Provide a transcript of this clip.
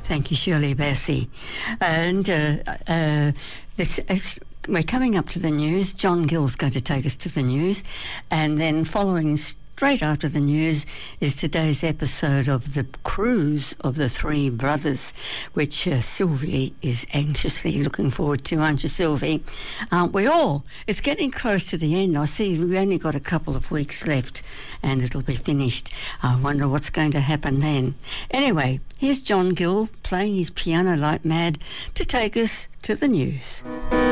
Thank you, Shirley Bassey. And we're coming up to the news. John Gill's going to take us to the news. And then following straight after the news is today's episode of The Cruise of the Three Brothers, which Sylvie is anxiously looking forward to, aren't you, Sylvie? Aren't we all? It's getting close to the end. I see we've only got a couple of weeks left and it'll be finished. I wonder what's going to happen then. Anyway, here's John Gill playing his piano like mad to take us to the news.